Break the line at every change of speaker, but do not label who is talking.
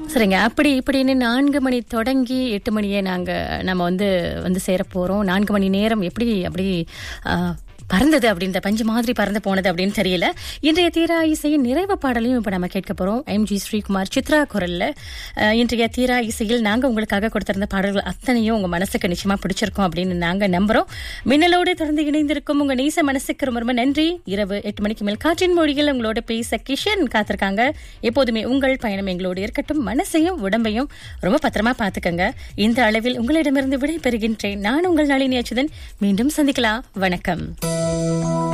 சரிங்க. அப்படி இப்படின்னு 4 மணி தொடங்கி 8 மணியே நம்ம வந்து சேர போறோம். 4 மணி நேரம் எப்படி அப்படி பறந்தது அப்படின்ற பஞ்சு மாதிரி பறந்து போனது அப்படின்னு தெரியல. இன்றைய தீரா இசையின் நிறைவு பாடலையும் இப்ப நம்ம கேட்க போறோம். MG ஸ்ரீகுமார் சித்ரா குரல்ல. இன்றைய தீரா இசையில் நாங்க உங்களுக்காக கொடுத்திருந்த பாடல்கள் அத்தனையும் உங்க மனசுக்கு நிச்சயமா பிடிச்சிருக்கும் அப்படின்னு நாங்க நம்புறோம். மின்னலோடு தொடர்ந்து இணைந்திருக்கும் உங்க நேச மனசுக்கு ரொம்ப ரொம்ப நன்றி. இரவு 8 மணிக்கு மேல் காற்றின் மொழியில் உங்களோட பேச கிஷன் காத்திருக்காங்க. எப்போதுமே உங்கள் பயணம் எங்களோடு இருக்கட்டும். மனசையும் உடம்பையும் ரொம்ப பத்திரமா பாத்துக்கங்க. இந்த அளவில் உங்களிடமிருந்து விடை பெறுகின்றேன். நான் உங்கள் நளினி அச்சுதன். மீண்டும் சந்திக்கலாம். வணக்கம்.